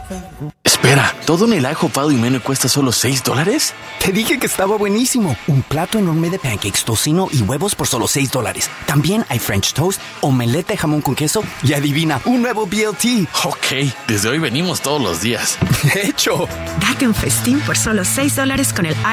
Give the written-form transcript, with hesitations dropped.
Espera, ¿todo en el IHOP Value Menu cuesta solo $6? Te dije que estaba buenísimo. Un plato enorme de pancakes, tocino y huevos por solo $6. También hay French toast, omelette de jamón con queso y adivina, un nuevo BLT. Ok, desde hoy venimos todos los días. De hecho. Date un festín por solo $6 con el